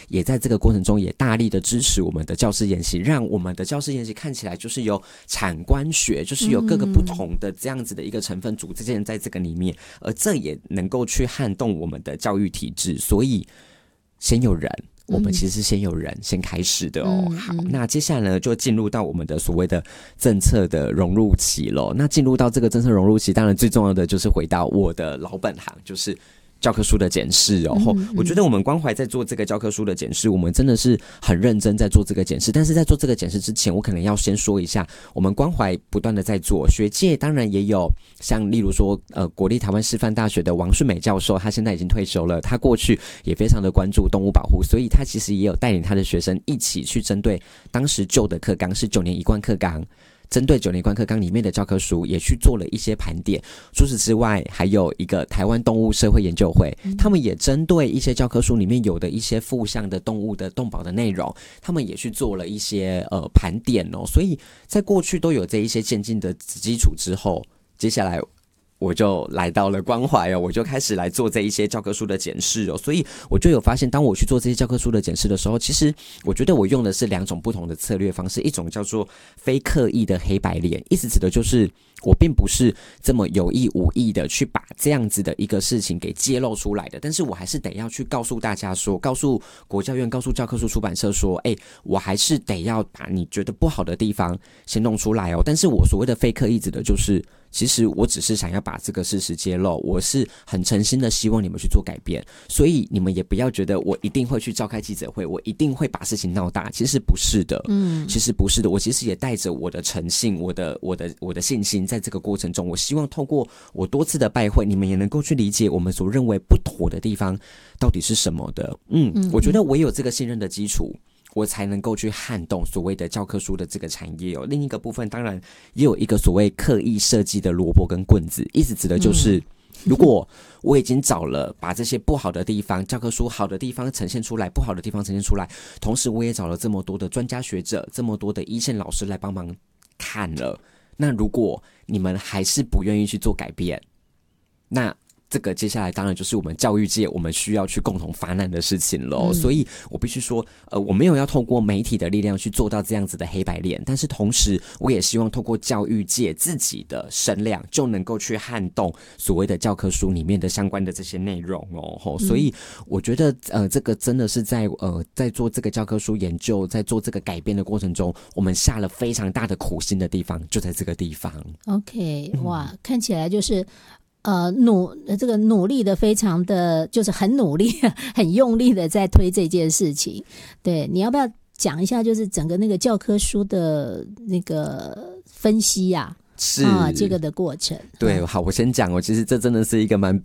也在这个过程中也大力的支持我们的教师研习，让我们的教师研习看起来就是有产官学，就是有各个不同的这样子的一个成分组之间在这个里面，而这也能够去撼动我们的教育体制。所以先有人，我们其实是先有人先开始的哦。好，那接下来呢，就进入到我们的所谓的政策的融入期咯。那进入到这个政策融入期，当然最重要的就是回到我的老本行，就是教科书的检视哦。我觉得我们关怀在做这个教科书的检视，我们真的是很认真在做这个检视。但是在做这个检视之前，我可能要先说一下，我们关怀不断的在做，学界当然也有像例如说国立台湾师范大学的王顺美教授，他现在已经退休了，他过去也非常的关注动物保护，所以他其实也有带领他的学生一起去针对当时旧的课纲是9年一贯课纲，针对9年一贯课纲里面的教科书也去做了一些盘点。除此之外，还有一个台湾动物社会研究会，他们也针对一些教科书里面有的一些负向的动物的动保的内容，他们也去做了一些盘点哦。所以在过去都有这一些渐进的基础之后，接下来我就来到了关怀哦，我就开始来做这一些教科书的检视哦，所以我就有发现，当我去做这些教科书的检视的时候，其实我觉得我用的是2种不同的策略方式，一种叫做非刻意的黑白脸，意思指的就是我并不是这么有意无意的去把这样子的一个事情给揭露出来的，但是我还是得要去告诉大家说，告诉国教院，告诉教科书出版社说，我还是得要把你觉得不好的地方先弄出来哦。但是我所谓的非刻意指的就是，其实我只是想要把这个事实揭露，我是很诚心的希望你们去做改变，所以你们也不要觉得我一定会去召开记者会，我一定会把事情闹大，其实不是的，其实不是的，我其实也带着我的诚信，我的信心，在这个过程中，我希望透过我多次的拜会，你们也能够去理解我们所认为不妥的地方到底是什么的。我觉得唯有这个信任的基础，我才能够去撼动所谓的教科书的这个产业哦。另一个部分当然也有一个所谓刻意设计的萝卜跟棍子，意思指的就是如果我已经找了把这些不好的地方，教科书好的地方呈现出来，不好的地方呈现出来，同时我也找了这么多的专家学者，这么多的一线老师来帮忙看了，那如果你们还是不愿意去做改变，那这个接下来当然就是我们教育界我们需要去共同发难的事情咯。所以我必须说我没有要透过媒体的力量去做到这样子的黑白脸，但是同时我也希望透过教育界自己的声量就能够去撼动所谓的教科书里面的相关的这些内容哦。所以我觉得这个真的是在做这个教科书研究，在做这个改变的过程中，我们下了非常大的苦心的地方就在这个地方。 OK， 哇，看起来就是这个努力的非常的，就是很努力很用力的在推这件事情。对，你要不要讲一下就是整个那个教科书的那个分析啊， 是这个的过程。 对，好，我先讲哦。其实这真的是一个蛮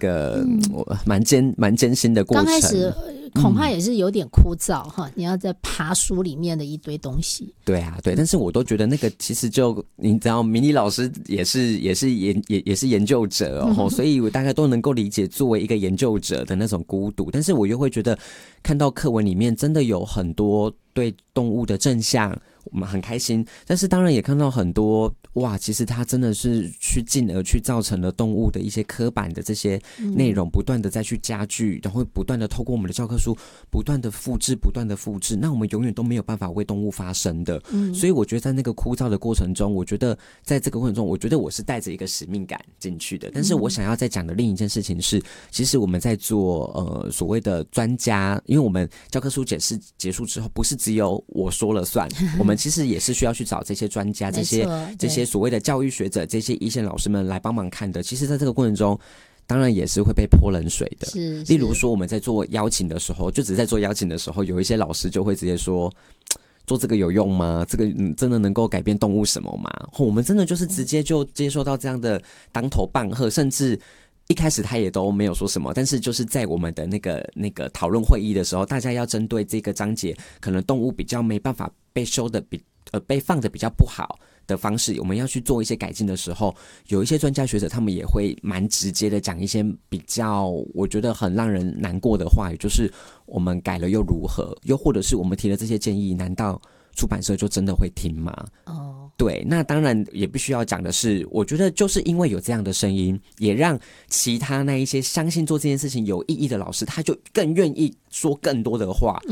艰辛的过程。 刚开始恐怕也是有点枯燥哈，你要在爬书里面的一堆东西。 对啊，对，但是我都觉得那个其实就你知道，明理老师也是研究者哦，所以我大概都能够理解作为一个研究者的那种孤独。但是我又会觉得，看到课文里面真的有很多对动物的正向，我们很开心。但是当然也看到很多哇，其实它真的是去进而去造成了动物的一些刻板的这些内容不断的再去加剧，然后不断的透过我们的教科书不断的复制，那我们永远都没有办法为动物发声的。所以我觉得在那个枯燥的过程中，我觉得在这个过程中，我觉得我是带着一个使命感进去的。但是我想要再讲的另一件事情是，其实我们在做所谓的专家，因为我们教科书解释结束之后，不是只有我说了算，我们其实也是需要去找这些专家，这些所谓的教育学者，这些一线老师们来帮忙看的。其实在这个过程中当然也是会被泼冷水的，例如说我们在做邀请的时候，就只是在做邀请的时候，有一些老师就会直接说，做这个有用吗？这个真的能够改变动物什么吗？我们真的就是直接就接受到这样的当头棒喝，甚至一开始他也都没有说什么，但是就是在我们的那个讨论会议的时候，大家要针对这个章节可能动物比较没办法被收的被放的比较不好的方式，我们要去做一些改进的时候，有一些专家学者他们也会蛮直接的讲一些比较我觉得很让人难过的话，也就是我们改了又如何，又或者是我们提了这些建议，难道出版社就真的会听吗？对，那当然也必须要讲的是，我觉得就是因为有这样的声音，也让其他那一些相信做这件事情有意义的老师，他就更愿意说更多的话。